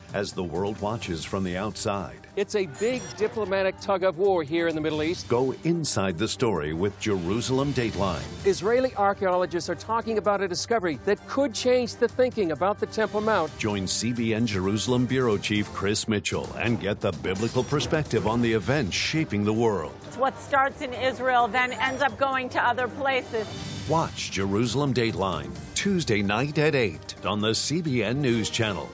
as the world watches from the outside. It's a big diplomatic tug of war here in the Middle East. Go inside the story with Jerusalem Dateline. Israeli archaeologists are talking about a discovery that could change the thinking about the Temple Mount. Join CBN Jerusalem Bureau Chief Chris Mitchell and get the biblical perspective on the events shaping the world. What starts in Israel then ends up going to other places. Watch Jerusalem Dateline Tuesday night at 8 on the CBN News Channel.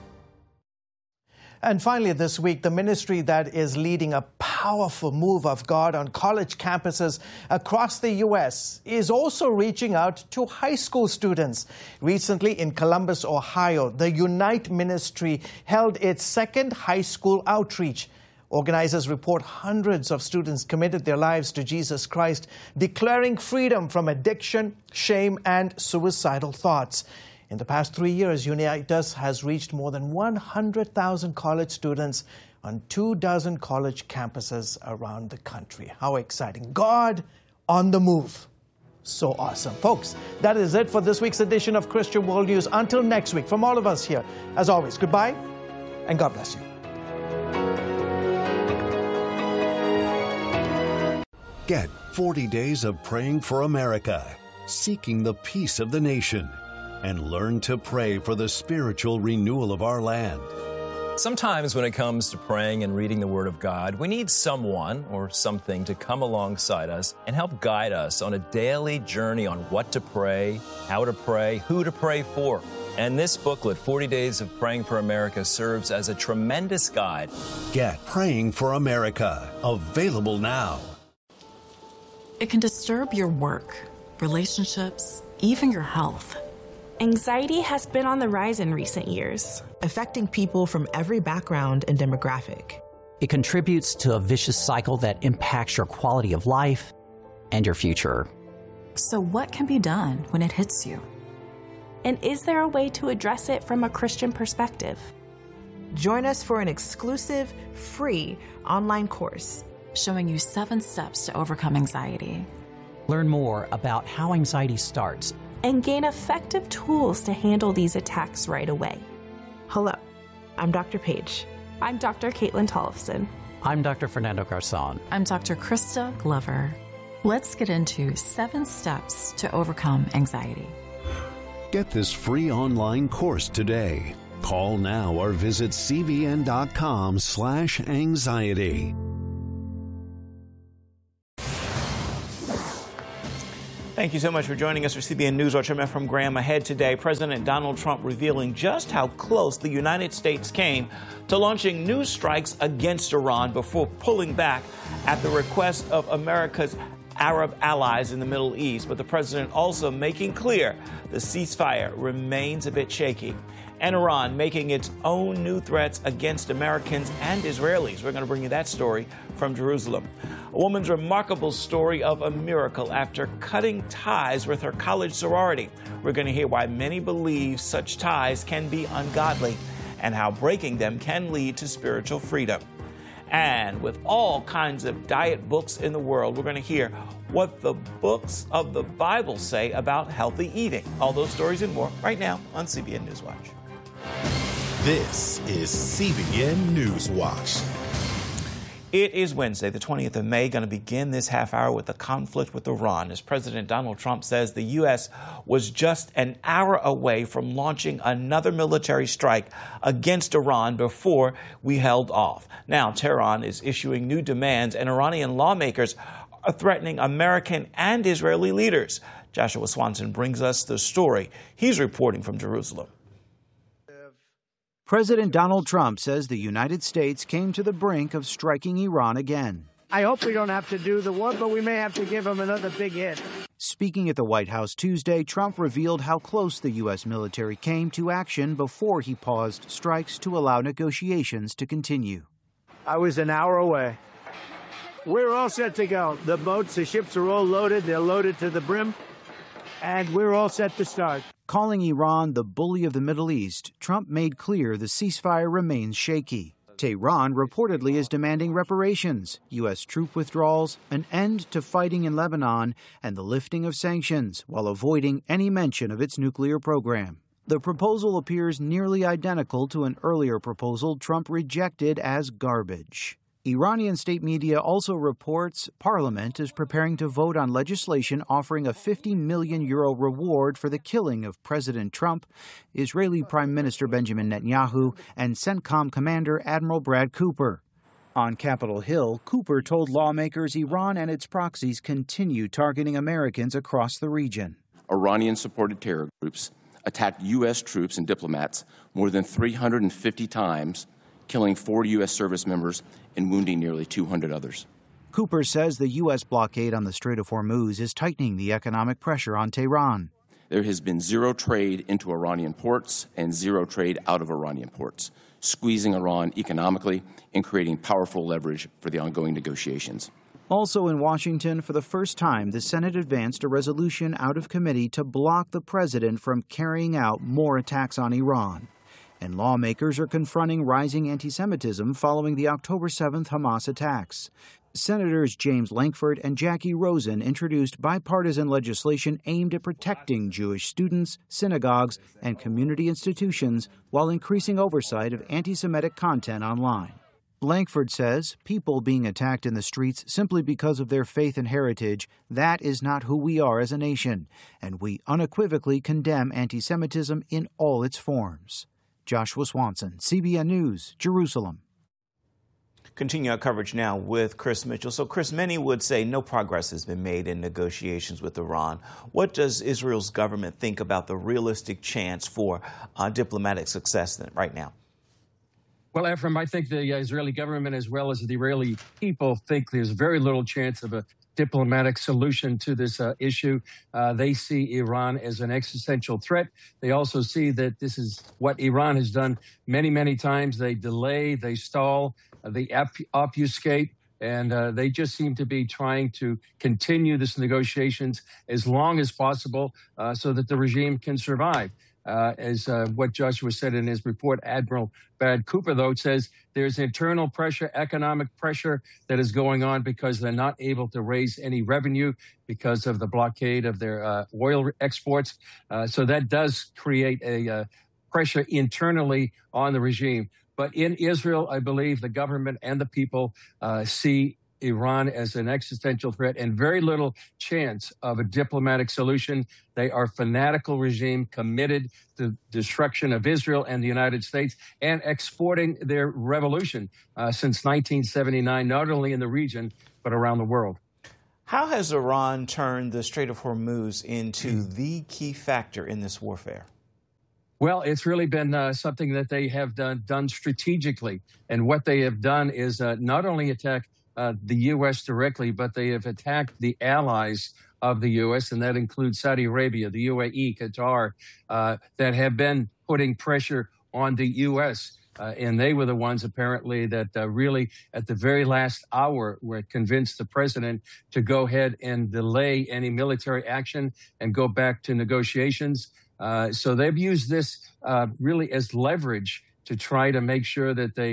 And finally this week, the ministry that is leading a powerful move of God on college campuses across the U.S. is also reaching out to high school students. Recently in Columbus, Ohio, the Unite Ministry held its second high school outreach. Organizers report hundreds of students committed their lives to Jesus Christ, declaring freedom from addiction, shame, and suicidal thoughts. In the past 3 years, Unite Us has reached more than 100,000 college students on 24 college campuses around the country. How exciting. God on the move. So awesome. Folks, that is it for this week's edition of Christian World News. Until next week, from all of us here, as always, goodbye and God bless you. Get 40 days of praying for America, seeking the peace of the nation, and learn to pray for the spiritual renewal of our land. Sometimes when it comes to praying and reading the Word of God, we need someone or something to come alongside us and help guide us on a daily journey on what to pray, how to pray, who to pray for. And this booklet, 40 Days of Praying for America, serves as a tremendous guide. Get Praying for America, available now. It can disturb your work, relationships, even your health. Anxiety has been on the rise in recent years, affecting people from every background and demographic. It contributes to a vicious cycle that impacts your quality of life and your future. So what can be done when it hits you? And is there a way to address it from a Christian perspective? Join us for an exclusive, free online course showing you 7 steps to overcome anxiety. Learn more about how anxiety starts and gain effective tools to handle these attacks right away. Hello, I'm Dr. Paige. I'm Dr. Caitlin Tollefson. I'm Dr. Fernando Garzon. I'm Dr. Krista Glover. Let's get into 7 steps to overcome anxiety. Get this free online course today. Call now or visit cbn.com/anxiety. Thank you so much for joining us for CBN Newswatch. I'm Ephraim Graham. Ahead today, President Donald Trump revealing just how close the United States came to launching new strikes against Iran before pulling back at the request of America's Arab allies in the Middle East. But the president also making clear the ceasefire remains a bit shaky. And Iran making its own new threats against Americans and Israelis. We're going to bring you that story from Jerusalem. A woman's remarkable story of a miracle after cutting ties with her college sorority. We're going to hear why many believe such ties can be ungodly and how breaking them can lead to spiritual freedom. And with all kinds of diet books in the world, we're going to hear what the books of the Bible say about healthy eating. All those stories and more right now on CBN Newswatch. This is CBN Newswatch. It is Wednesday, the 20th of May, going to begin this half hour with the conflict with Iran as President Donald Trump says the U.S. was just an hour away from launching another military strike against Iran before we held off. Now, Tehran is issuing new demands, and Iranian lawmakers are threatening American and Israeli leaders. Joshua Swanson brings us the story. He's reporting from Jerusalem. President Donald Trump says the United States came to the brink of striking Iran again. I hope we don't have to do the war, but we may have to give them another big hit. Speaking at the White House Tuesday, Trump revealed how close the U.S. military came to action before he paused strikes to allow negotiations to continue. I was an hour away. We're all set to go. The boats, the ships are all loaded. They're loaded to the brim. And we're all set to start. Calling Iran the bully of the Middle East, Trump made clear the ceasefire remains shaky. Tehran reportedly is demanding reparations, U.S. troop withdrawals, an end to fighting in Lebanon, and the lifting of sanctions, while avoiding any mention of its nuclear program. The proposal appears nearly identical to an earlier proposal Trump rejected as garbage. Iranian state media also reports Parliament is preparing to vote on legislation offering a €50 million reward for the killing of President Trump, Israeli Prime Minister Benjamin Netanyahu, and CENTCOM Commander Admiral Brad Cooper. On Capitol Hill, Cooper told lawmakers Iran and its proxies continue targeting Americans across the region. Iranian-supported terror groups attacked U.S. troops and diplomats more than 350 times, killing 4 U.S. service members and wounding nearly 200 others. Cooper says the U.S. blockade on the Strait of Hormuz is tightening the economic pressure on Tehran. There has been zero trade into Iranian ports and zero trade out of Iranian ports, squeezing Iran economically and creating powerful leverage for the ongoing negotiations. Also in Washington, for the first time, the Senate advanced a resolution out of committee to block the president from carrying out more attacks on Iran. And lawmakers are confronting rising anti-Semitism following the October 7th Hamas attacks. Senators James Lankford and Jackie Rosen introduced bipartisan legislation aimed at protecting Jewish students, synagogues, and community institutions while increasing oversight of anti-Semitic content online. Lankford says people being attacked in the streets simply because of their faith and heritage, that is not who we are as a nation, and we unequivocally condemn anti-Semitism in all its forms. Joshua Swanson, CBN News, Jerusalem. Continue our coverage now with Chris Mitchell. So, Chris, many would say no progress has been made in negotiations with Iran. What does Israel's government think about the realistic chance for diplomatic success right now? Well, Ephraim, I think the Israeli government, as well as the Israeli people, think there's very little chance of a diplomatic solution to this issue. They see Iran as an existential threat. They also see that this is what Iran has done many, many times. They delay, they stall, they obfuscate, and they just seem to be trying to continue this negotiations as long as possible so that the regime can survive. As what Joshua said in his report, Admiral Brad Cooper, though, says there's internal pressure, economic pressure that is going on because they're not able to raise any revenue because of the blockade of their oil exports. So that does create a pressure internally on the regime. But in Israel, I believe the government and the people see Iran as an existential threat and very little chance of a diplomatic solution. They are a fanatical regime committed to destruction of Israel and the United States and exporting their revolution since 1979, not only in the region, but around the world. How has Iran turned the Strait of Hormuz into the key factor in this warfare? Well, it's really been something that they have done strategically. And what they have done is not only attack the U.S. directly, but they have attacked the allies of the U.S., and that includes Saudi Arabia, the UAE, Qatar, that have been putting pressure on the U.S., and they were the ones apparently that really at the very last hour were convinced the president to go ahead and delay any military action and go back to negotiations. So they've used this really as leverage to try to make sure that they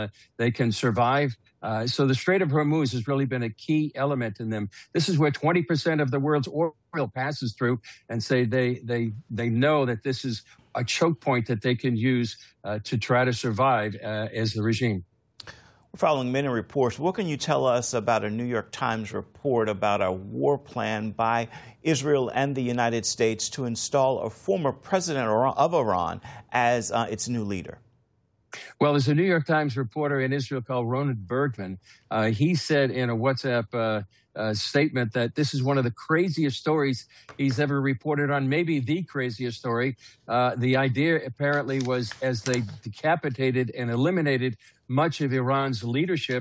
can survive. So the Strait of Hormuz has really been a key element in them. This is where 20% of the world's oil passes through, and say they know that this is a choke point that they can use to try to survive as the regime. We're following many reports. What can you tell us about a New York Times report about a war plan by Israel and the United States to install a former president of Iran as its new leader? Well, there's a New York Times reporter in Israel called Ronan Bergman. He said in a WhatsApp statement that this is one of the craziest stories he's ever reported on, maybe the craziest story. The idea apparently was, as they decapitated and eliminated much of Iran's leadership,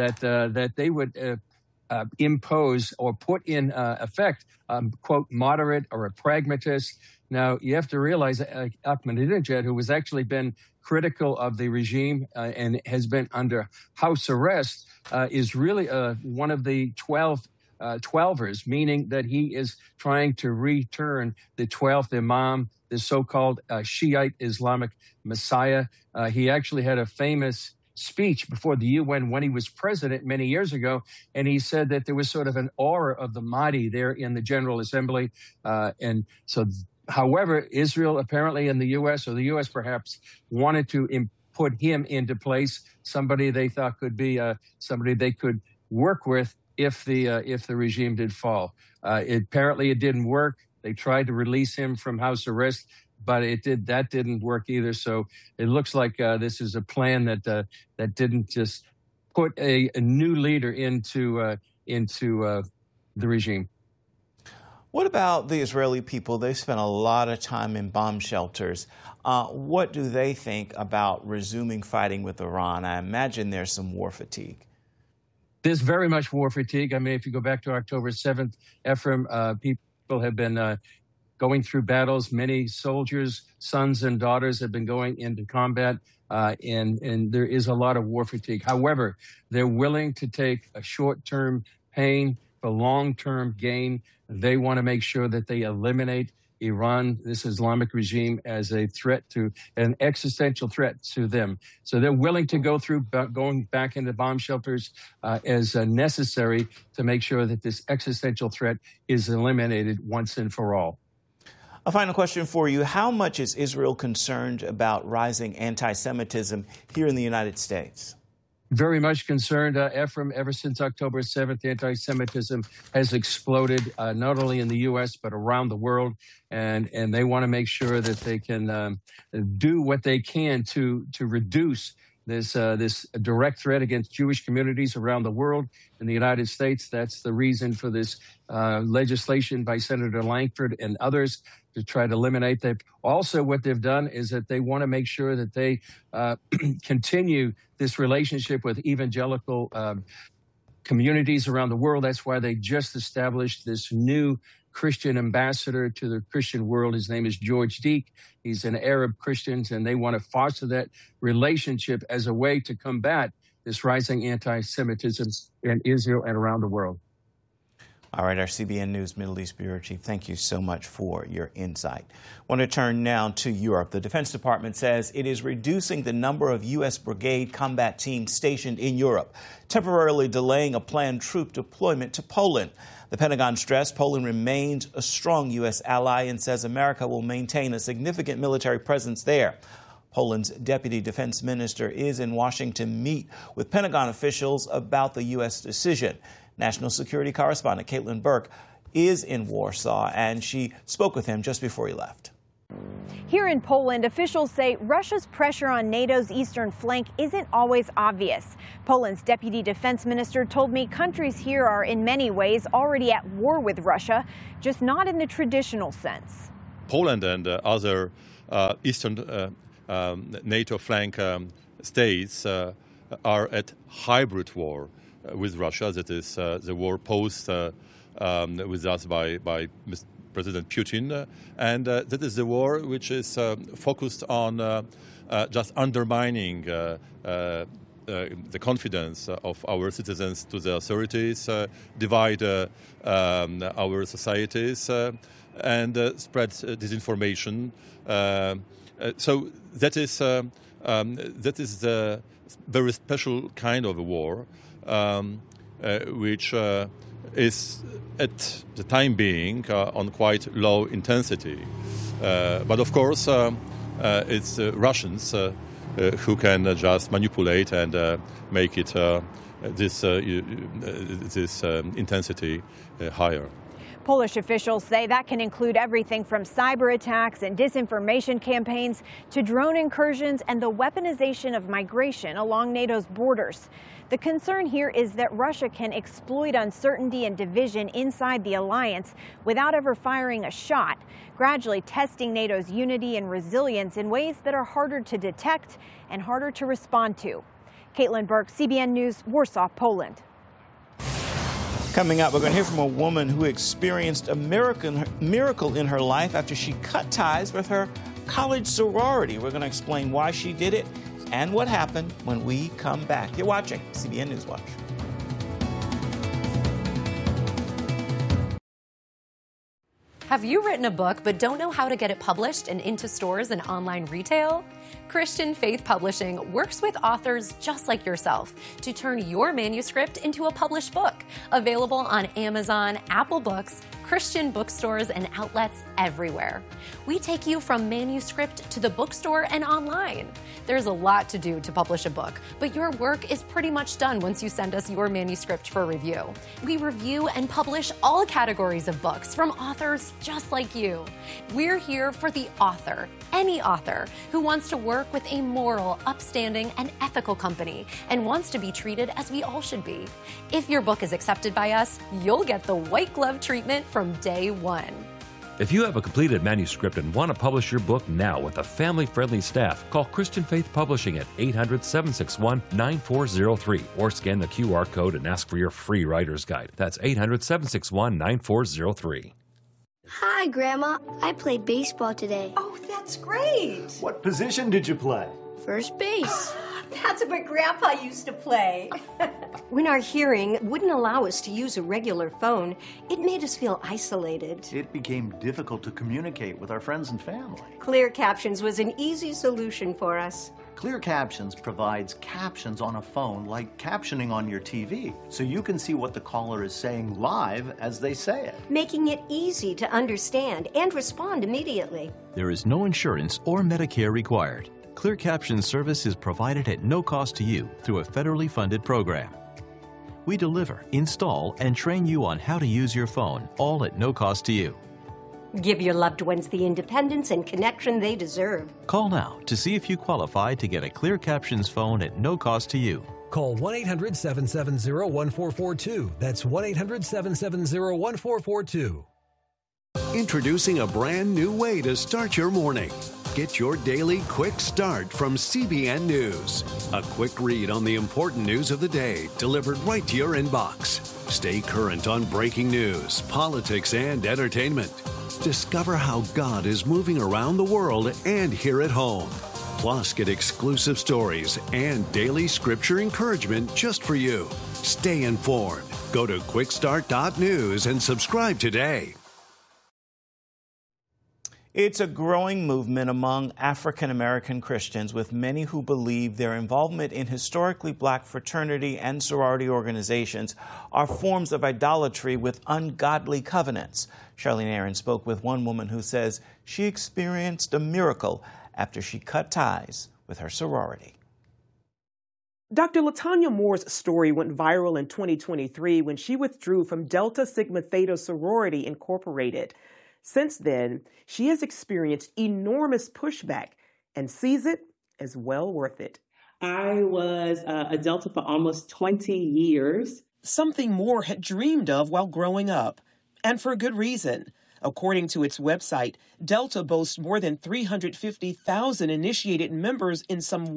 that they would impose or put in effect, quote, moderate or a pragmatist. Now, you have to realize Ahmadinejad, who has actually been critical of the regime and has been under house arrest, is really one of the 12ers, meaning that he is trying to return the 12th Imam, the so-called Shiite Islamic Messiah. He actually had a famous speech before the UN when he was president many years ago, and he said that there was sort of an aura of the Mahdi there in the General Assembly, and so However, Israel apparently and the U.S., or the U.S. perhaps, wanted to put him into place, somebody they thought could be somebody they could work with if the regime did fall. Apparently, it didn't work. They tried to release him from house arrest, but that didn't work either. So it looks like this is a plan that didn't just put a new leader into the regime. What about the Israeli people? They spent a lot of time in bomb shelters. What do they think about resuming fighting with Iran? I imagine there's some war fatigue. There's very much war fatigue. I mean, if you go back to October 7th, Ephraim, people have been going through battles. Many soldiers, sons and daughters have been going into combat, and there is a lot of war fatigue. However, they're willing to take a short-term pain for long-term gain. They want to make sure that they eliminate Iran, this Islamic regime, as a threat to an existential threat to them. So they're willing to go through going back into bomb shelters as necessary to make sure that this existential threat is eliminated once and for all. A final question for you. How much is Israel concerned about rising anti-Semitism here in the United States? Very much concerned, Ephraim. Ever since October 7th, anti-Semitism has exploded, not only in the U.S., but around the world. And they want to make sure that they can do what they can to reduce this direct threat against Jewish communities around the world. In the United States, that's the reason for this legislation by Senator Langford and others to try to eliminate that. Also, what they've done is that they want to make sure that they continue this relationship with evangelical communities around the world. That's why they just established this new Christian ambassador to the Christian world. His name is George Deek. He's an Arab Christian, and they want to foster that relationship as a way to combat this rising anti-Semitism in Israel and around the world. All right, our CBN News Middle East Bureau Chief, thank you so much for your insight. I want to turn now to Europe. The Defense Department says it is reducing the number of U.S. brigade combat teams stationed in Europe, temporarily delaying a planned troop deployment to Poland. The Pentagon stressed Poland remains a strong U.S. ally and says America will maintain a significant military presence there. Poland's deputy defense minister is in Washington to meet with Pentagon officials about the U.S. decision. National security correspondent Caitlin Burke is in Warsaw, and she spoke with him just before he left. Here in Poland, officials say Russia's pressure on NATO's eastern flank isn't always obvious. Poland's deputy defense minister told me countries here are in many ways already at war with Russia, just not in the traditional sense. Poland and other eastern NATO flank states are at hybrid war with Russia. That is the war posed with us by President Putin, and that is the war which is focused on just undermining the confidence of our citizens to the authorities, divide our societies, and spread disinformation. So that is the very special kind of a war, which is at the time being on quite low intensity. But of course, it's Russians who can just manipulate and make it this intensity higher. Polish officials say that can include everything from cyber attacks and disinformation campaigns to drone incursions and the weaponization of migration along NATO's borders. The concern here is that Russia can exploit uncertainty and division inside the alliance without ever firing a shot, gradually testing NATO's unity and resilience in ways that are harder to detect and harder to respond to. Caitlin Burke, CBN News, Warsaw, Poland. Coming up, we're going to hear from a woman who experienced a miracle in her life after she cut ties with her college sorority. We're going to explain why she did it and what happened when we come back. You're watching CBN News Watch. Have you written a book but don't know how to get it published and into stores and online retail? Christian Faith Publishing works with authors just like yourself to turn your manuscript into a published book. Available on Amazon, Apple Books, Christian bookstores, and outlets everywhere. We take you from manuscript to the bookstore and online. There's a lot to do to publish a book, but your work is pretty much done once you send us your manuscript for review. We review and publish all categories of books from authors just like you. We're here for the author, any author, who wants to work with a moral, upstanding, and ethical company and wants to be treated as we all should be. If your book is accepted by us, you'll get the white glove treatment from day one. If you have a completed manuscript and want to publish your book now with a family-friendly staff, call Christian Faith Publishing at 800-761-9403 or scan the QR code and ask for your free writer's guide. That's 800-761-9403. Hi, Grandma. I played baseball today. Oh, that's great. What position did you play? First base. That's what Grandpa used to play. When our hearing wouldn't allow us to use a regular phone, it made us feel isolated. It became difficult to communicate with our friends and family. Clear Captions was an easy solution for us. Clear Captions provides captions on a phone like captioning on your TV, so you can see what the caller is saying live as they say it. Making it easy to understand and respond immediately. There is no insurance or Medicare required. Clear Captions service is provided at no cost to you through a federally funded program. We deliver, install, and train you on how to use your phone, all at no cost to you. Give your loved ones the independence and connection they deserve. Call now to see if you qualify to get a Clear Captions phone at no cost to you. Call 1-800-770-1442. That's 1-800-770-1442. Introducing a brand new way to start your morning. Get your daily quick start from CBN News. A quick read on the important news of the day delivered right to your inbox. Stay current on breaking news, politics, and entertainment. Discover how God is moving around the world and here at home. Plus, get exclusive stories and daily scripture encouragement just for you. Stay informed. Go to quickstart.news and subscribe today. It's a growing movement among African American Christians, with many who believe their involvement in historically black fraternity and sorority organizations are forms of idolatry with ungodly covenants. Charlene Aaron spoke with one woman who says she experienced a miracle after she cut ties with her sorority. Dr. LaTanya Moore's story went viral in 2023 when she withdrew from Delta Sigma Theta Sorority Incorporated. Since then, she has experienced enormous pushback and sees it as well worth it. I was a Delta for almost 20 years. Something Moore had dreamed of while growing up, and for good reason. According to its website, Delta boasts more than 350,000 initiated members in some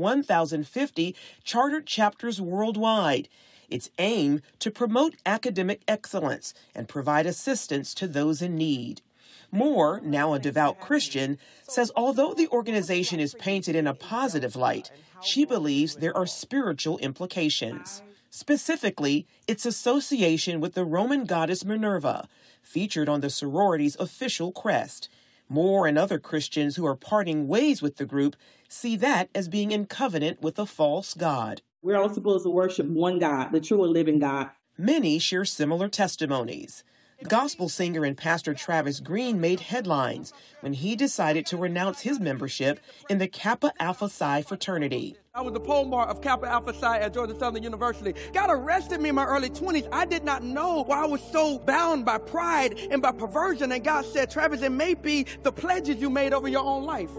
1,050 chartered chapters worldwide. Its aim to promote academic excellence and provide assistance to those in need. Moore, now a devout Christian, says although the organization is painted in a positive light, she believes there are spiritual implications. Specifically, its association with the Roman goddess Minerva, featured on the sorority's official crest. Moore and other Christians who are parting ways with the group see that as being in covenant with a false god. We're all supposed to worship one God, the true and living God. Many share similar testimonies. Gospel singer and pastor Travis Green made headlines when he decided to renounce his membership in the Kappa Alpha Psi fraternity. I was the pole bar of Kappa Alpha Psi at Georgia Southern University. God arrested me in my early 20s. I did not know why I was so bound by pride and by perversion. And God said, Travis, it may be the pledges you made over your own life.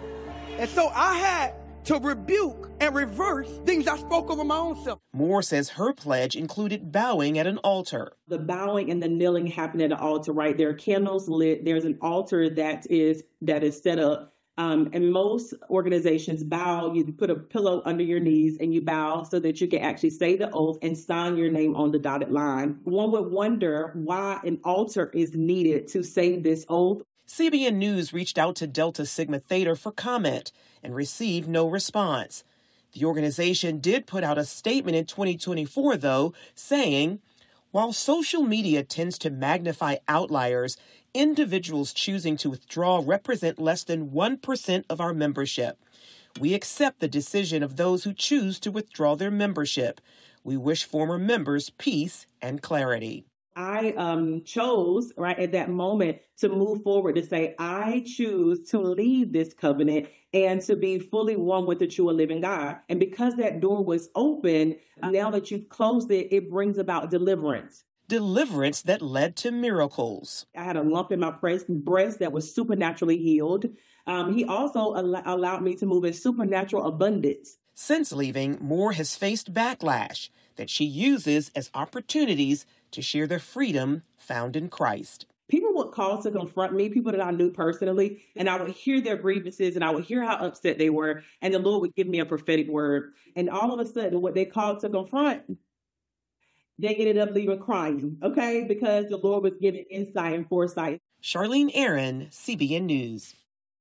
And so I had to rebuke and reverse things I spoke over my own self. Moore says her pledge included bowing at an altar. The bowing and the kneeling happened at an altar, right? There are candles lit. There's an altar that is set up. And most organizations bow. You put a pillow under your knees and you bow so that you can actually say the oath and sign your name on the dotted line. One would wonder why an altar is needed to say this oath. CBN News reached out to Delta Sigma Theta for comment and received no response. The organization did put out a statement in 2024, though, saying, while social media tends to magnify outliers, individuals choosing to withdraw represent less than 1% of our membership. We accept the decision of those who choose to withdraw their membership. We wish former members peace and clarity. I chose right at that moment to move forward to say, I choose to leave this covenant and to be fully one with the true and living God. And because that door was open, now that you've closed it, it brings about deliverance. Deliverance that led to miracles. I had a lump in my breast that was supernaturally healed. He also allowed me to move in supernatural abundance. Since leaving, Moore has faced backlash that she uses as opportunities to share the freedom found in Christ. People would call to confront me, people that I knew personally, and I would hear their grievances and I would hear how upset they were, and the Lord would give me a prophetic word. And all of a sudden, what they called to confront, they ended up leaving crying, okay? Because the Lord was giving insight and foresight. Charlene Aaron, CBN News.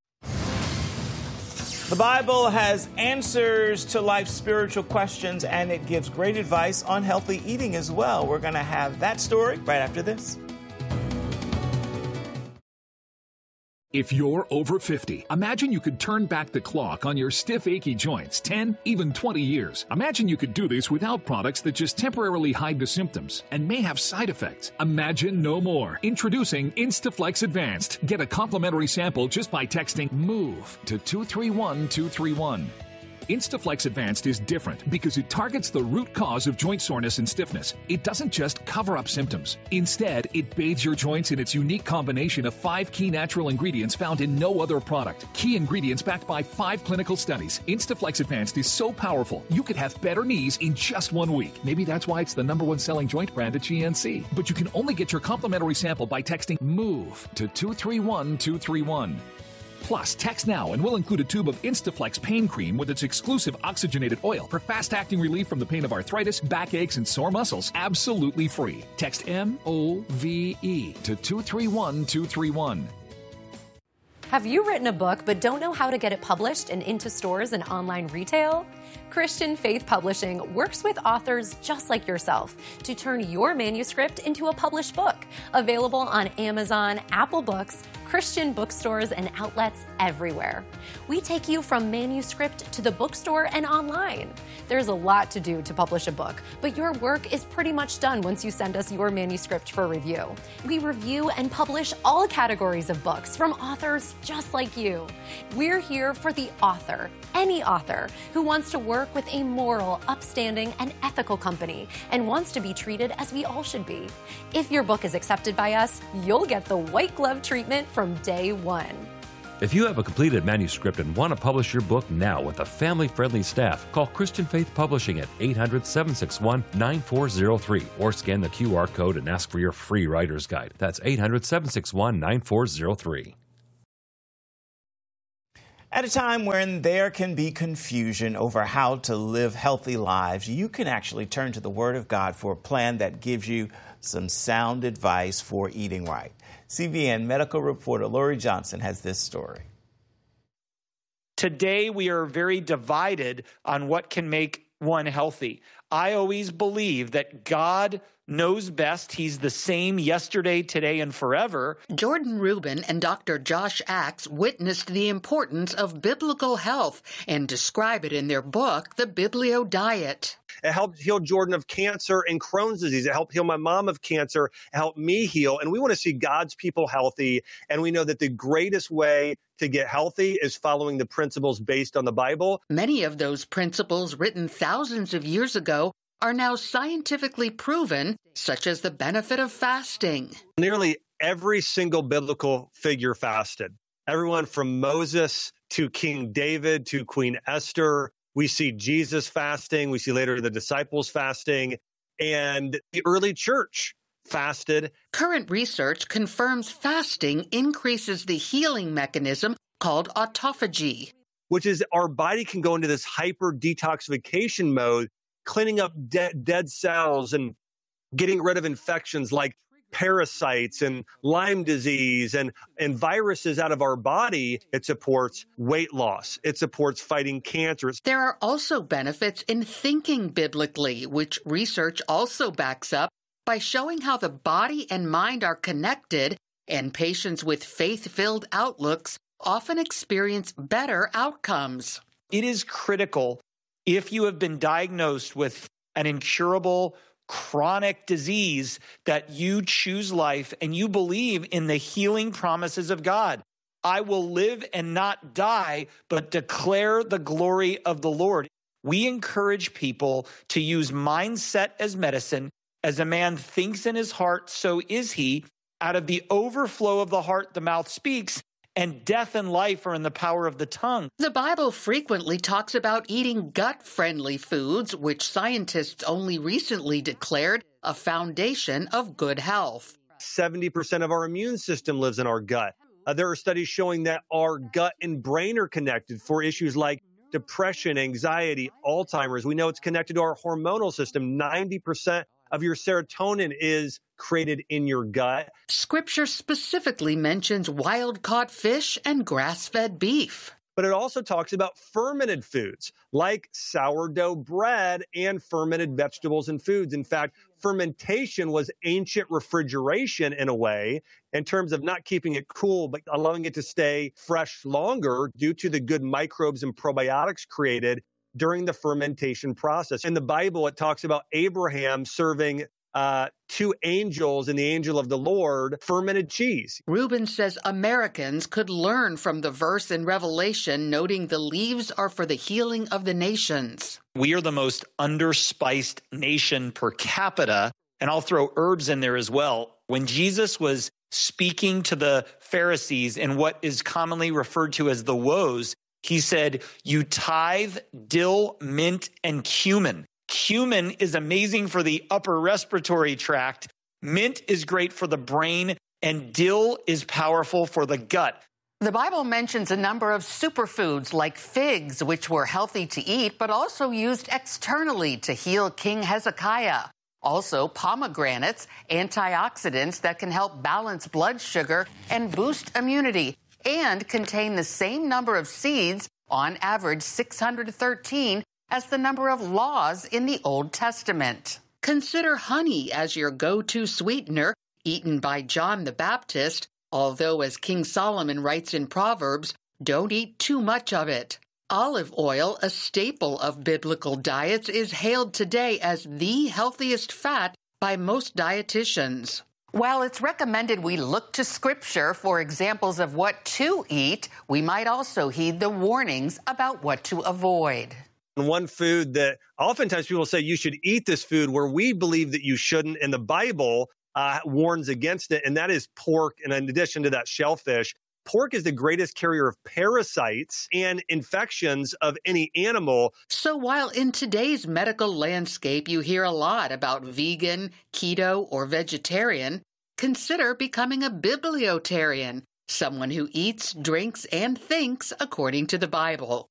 The Bible has answers to life's spiritual questions, and it gives great advice on healthy eating as well. We're going to have that story right after this. If you're over 50, imagine you could turn back the clock on your stiff, achy joints 10, even 20 years. Imagine you could do this without products that just temporarily hide the symptoms and may have side effects. Imagine no more. Introducing Instaflex Advanced. Get a complimentary sample just by texting MOVE to 231231. Instaflex Advanced is different because it targets the root cause of joint soreness and stiffness. It doesn't just cover up symptoms. Instead, it bathes your joints in its unique combination of 5 key natural ingredients found in no other product. Key ingredients backed by 5 clinical studies. Instaflex Advanced is so powerful, you could have better knees in just 1 week. Maybe that's why it's the #1 selling joint brand at GNC. But you can only get your complimentary sample by texting MOVE to 231231. Plus, text now and we'll include a tube of Instaflex pain cream with its exclusive oxygenated oil for fast-acting relief from the pain of arthritis, backaches, and sore muscles, absolutely free. Text MOVE to 231231. Have you written a book but don't know how to get it published and into stores and online retail? Christian Faith Publishing works with authors just like yourself to turn your manuscript into a published book. Available on Amazon, Apple Books, Christian bookstores, and outlets everywhere. We take you from manuscript to the bookstore and online. There's a lot to do to publish a book, but your work is pretty much done once you send us your manuscript for review. We review and publish all categories of books from authors just like you. We're here for the author, any author, who wants to work with a moral, upstanding, and ethical company and wants to be treated as we all should be. If your book is accepted by us, you'll get the white glove treatment from day one. If you have a completed manuscript and want to publish your book now with a family-friendly staff, call Christian Faith Publishing at 800-761-9403 or scan the QR code and ask for your free writer's guide. That's 800-761-9403. At a time when there can be confusion over how to live healthy lives, you can actually turn to the Word of God for a plan that gives you some sound advice for eating right. CBN medical reporter Lori Johnson has this story. Today, we are very divided on what can make one healthy. I always believe that God knows best. He's the same yesterday, today, and forever. Jordan Rubin and Dr. Josh Axe witnessed the importance of biblical health and describe it in their book, The Biblio Diet. It helped heal Jordan of cancer and Crohn's disease. It helped heal my mom of cancer. It helped me heal. And we want to see God's people healthy. And we know that the greatest way to get healthy is following the principles based on the Bible. Many of those principles written thousands of years ago are now scientifically proven, such as the benefit of fasting. Nearly every single biblical figure fasted. Everyone from Moses to King David to Queen Esther. We see Jesus fasting. We see later the disciples fasting. And the early church fasted. Current research confirms fasting increases the healing mechanism called autophagy, which is our body can go into this hyper detoxification mode, cleaning up dead cells and getting rid of infections like parasites and Lyme disease and viruses out of our body. It supports weight loss. It supports fighting cancer. There are also benefits in thinking biblically, which research also backs up by showing how the body and mind are connected, and patients with faith-filled outlooks often experience better outcomes. It is critical, if you have been diagnosed with an incurable chronic disease, that you choose life and you believe in the healing promises of God. I will live and not die, but declare the glory of the Lord. We encourage people to use mindset as medicine. As a man thinks in his heart, so is he. Out of the overflow of the heart, the mouth speaks, and death and life are in the power of the tongue. The Bible frequently talks about eating gut-friendly foods, which scientists only recently declared a foundation of good health. 70% of our immune system lives in our gut. There are studies showing that our gut and brain are connected for issues like depression, anxiety, Alzheimer's. We know it's connected to our hormonal system. 90% of your serotonin is created in your gut. Scripture specifically mentions wild-caught fish and grass-fed beef. But it also talks about fermented foods like sourdough bread and fermented vegetables and foods. In fact, fermentation was ancient refrigeration in a way, in terms of not keeping it cool, but allowing it to stay fresh longer due to the good microbes and probiotics created during the fermentation process. In the Bible, it talks about Abraham serving two angels and the angel of the Lord fermented cheese. Rubin says Americans could learn from the verse in Revelation noting the leaves are for the healing of the nations. We are the most underspiced nation per capita, and I'll throw herbs in there as well. When Jesus was speaking to the Pharisees in what is commonly referred to as the woes, he said, you tithe dill, mint, and cumin. Cumin is amazing for the upper respiratory tract. Mint is great for the brain, and dill is powerful for the gut. The Bible mentions a number of superfoods like figs, which were healthy to eat, but also used externally to heal King Hezekiah. Also, pomegranates, antioxidants that can help balance blood sugar and boost immunity, and contain the same number of seeds, on average 613, as the number of laws in the Old Testament. Consider honey as your go-to sweetener, eaten by John the Baptist, although, as King Solomon writes in Proverbs, don't eat too much of it. Olive oil, a staple of biblical diets, is hailed today as the healthiest fat by most dietitians. While it's recommended we look to Scripture for examples of what to eat, we might also heed the warnings about what to avoid. One food that oftentimes people say you should eat this food where we believe that you shouldn't, and the Bible warns against it, and that is pork. And in addition to that, shellfish. Pork is the greatest carrier of parasites and infections of any animal. So while in today's medical landscape you hear a lot about vegan, keto, or vegetarian, consider becoming a bibliotarian, someone who eats, drinks, and thinks according to the Bible.